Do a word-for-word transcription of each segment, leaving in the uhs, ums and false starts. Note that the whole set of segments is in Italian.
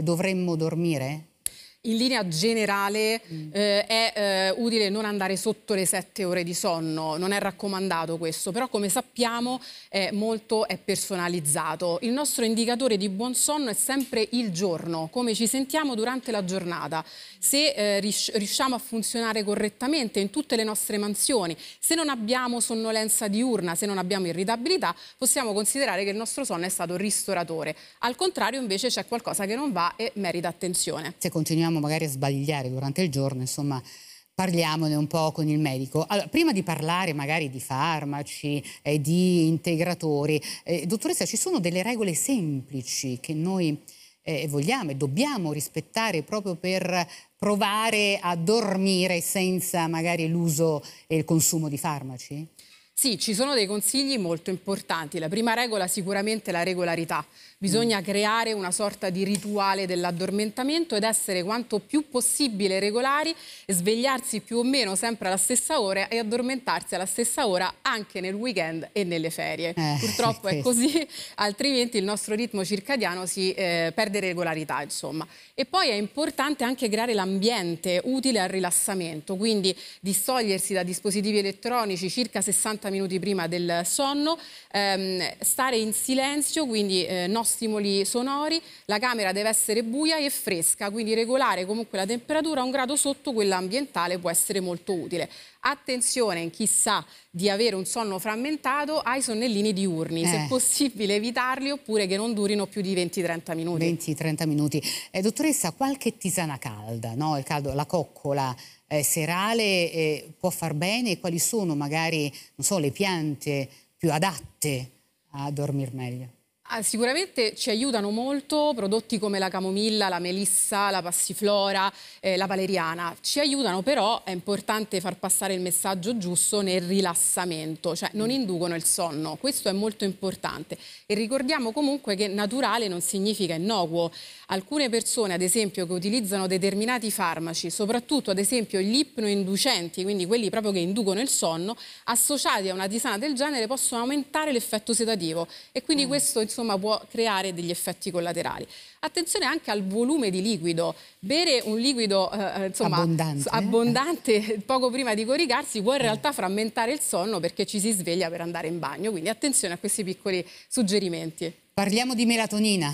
dovremmo dormire? In linea generale Mm. eh, è eh, utile non andare sotto le sette ore di sonno, non è raccomandato questo, però come sappiamo è molto è personalizzato. Il nostro indicatore di buon sonno è sempre il giorno, come ci sentiamo durante la giornata. Se eh, rius- riusciamo a funzionare correttamente in tutte le nostre mansioni, se non abbiamo sonnolenza diurna, se non abbiamo irritabilità, possiamo considerare che il nostro sonno è stato ristoratore. Al contrario invece c'è qualcosa che non va e merita attenzione. Se continuiamo magari a sbagliare durante il giorno, insomma, parliamone un po' con il medico. Allora, prima di parlare magari di farmaci e di integratori, eh, dottoressa, ci sono delle regole semplici che noi eh, vogliamo e dobbiamo rispettare proprio per provare a dormire senza magari l'uso e il consumo di farmaci? Sì, ci sono dei consigli molto importanti. La prima regola sicuramente è la regolarità. Bisogna creare una sorta di rituale dell'addormentamento ed essere quanto più possibile regolari, svegliarsi più o meno sempre alla stessa ora e addormentarsi alla stessa ora anche nel weekend e nelle ferie. Eh, Purtroppo è così, altrimenti il nostro ritmo circadiano si eh, perde regolarità, insomma. E poi è importante anche creare l'ambiente utile al rilassamento, quindi distogliersi da dispositivi elettronici circa sessanta minuti prima del sonno, ehm, stare in silenzio, quindi eh, no stimoli sonori, la camera deve essere buia e fresca, quindi regolare comunque la temperatura a un grado sotto quella ambientale può essere molto utile. Attenzione in chi sa di avere un sonno frammentato ai sonnellini diurni, Eh. se possibile evitarli oppure che non durino più di venti trenta minuti. venti trenta minuti. Eh, dottoressa, qualche tisana calda, no? Il caldo, la coccola eh, serale eh, può far bene? Quali sono magari, non so, le piante più adatte a dormir meglio? Ah, sicuramente ci aiutano molto prodotti come la camomilla, la melissa, la passiflora, eh, la valeriana. Ci aiutano, però è importante far passare il messaggio giusto nel rilassamento, cioè non inducono il sonno. Questo è molto importante. E ricordiamo comunque che naturale non significa innocuo. Alcune persone, ad esempio, che utilizzano determinati farmaci, soprattutto ad esempio gli ipnoinducenti, quindi quelli proprio che inducono il sonno, associati a una tisana del genere possono aumentare l'effetto sedativo e quindi Mm. questo insomma può creare degli effetti collaterali. Attenzione anche al volume di liquido. Bere un liquido eh, insomma, Abbondante, eh? abbondante poco prima di coricarsi può in realtà frammentare il sonno perché ci si sveglia per andare in bagno, quindi attenzione a questi piccoli suggerimenti. Parliamo di melatonina.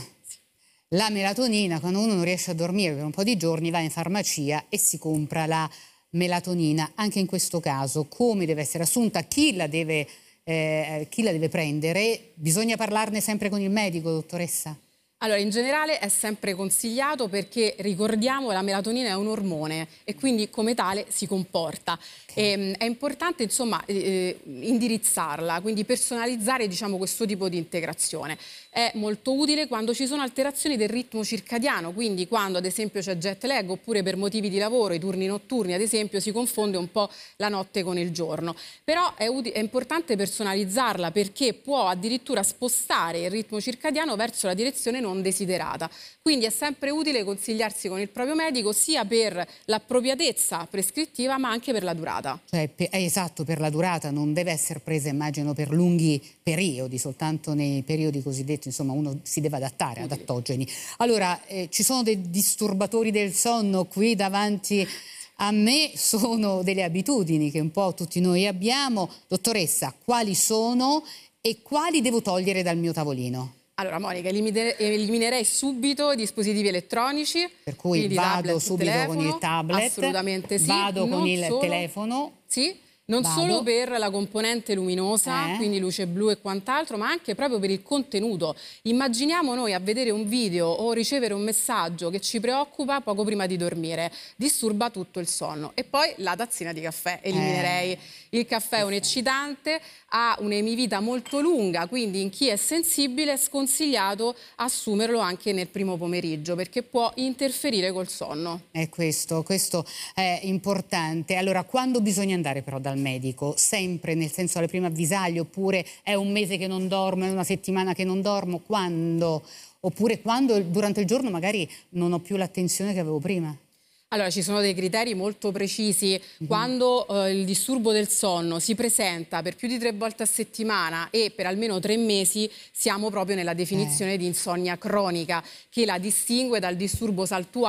La melatonina, quando uno non riesce a dormire per un po' di giorni, va in farmacia e si compra la melatonina. Anche in questo caso, come deve essere assunta, chi la deve, eh, chi la deve prendere? Bisogna parlarne sempre con il medico, dottoressa? Allora, in generale è sempre consigliato perché, ricordiamo, la melatonina è un ormone e quindi come tale si comporta. E, è importante, insomma, eh, indirizzarla, quindi personalizzare, diciamo, questo tipo di integrazione. È molto utile quando ci sono alterazioni del ritmo circadiano, quindi quando ad esempio c'è jet lag oppure per motivi di lavoro, i turni notturni ad esempio, si confonde un po' la notte con il giorno. Però è, è importante personalizzarla perché può addirittura spostare il ritmo circadiano verso la direzione non desiderata. Quindi è sempre utile consigliarsi con il proprio medico sia per l'appropriatezza prescrittiva ma anche per la durata. Cioè, pe- è esatto, per la durata, non deve essere presa, immagino, per lunghi periodi, soltanto nei periodi cosiddetti, insomma, uno si deve adattare, adattogeni. Allora, eh, ci sono dei disturbatori del sonno qui davanti a me, sono delle abitudini che un po' tutti noi abbiamo. Dottoressa, quali sono e quali devo togliere dal mio tavolino? Allora Monica, elimine- eliminerei subito i dispositivi elettronici. Per cui quindi vado tablet, subito telefono, con il tablet, assolutamente sì. vado con Non il solo- telefono. Sì, non Vado. solo per la componente luminosa, Eh. quindi luce blu e quant'altro, ma anche proprio per il contenuto. Immaginiamo noi a vedere un video o ricevere un messaggio che ci preoccupa poco prima di dormire, disturba tutto il sonno. E poi la tazzina di caffè, eliminerei. Eh. Il caffè è un eccitante, ha un'emivita molto lunga, quindi in chi è sensibile è sconsigliato assumerlo anche nel primo pomeriggio perché può interferire col sonno. È questo, questo è importante. Allora, quando bisogna andare però dal medico? Sempre, nel senso, alle prime avvisaglie, oppure è un mese che non dormo, è una settimana che non dormo? Quando? Oppure quando durante il giorno magari non ho più l'attenzione che avevo prima? Allora, ci sono dei criteri molto precisi. Mm-hmm. Quando eh, il disturbo del sonno si presenta per più di tre volte a settimana e per almeno tre mesi, siamo proprio nella definizione eh. di insonnia cronica, che la distingue dal disturbo saltuario